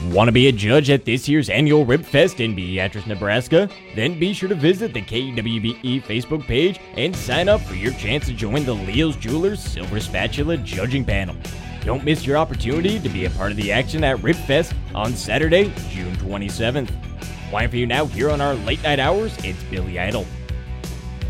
Want to be a judge at this year's annual Rib Fest in Beatrice, Nebraska? Then be sure to visit the KWBE Facebook page and sign up for your chance to join the Leo's Jewelers Silver Spatula judging panel. Don't miss your opportunity to be a part of the action at Rib Fest on Saturday, June 27th. Playing for you now here on our late night hours, it's Billy Idol.